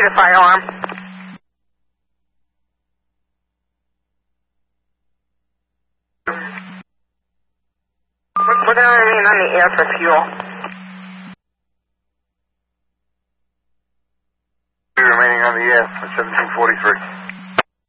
shoot a firearm. We're going to remain on the air for fuel. Remaining on the air for 1743.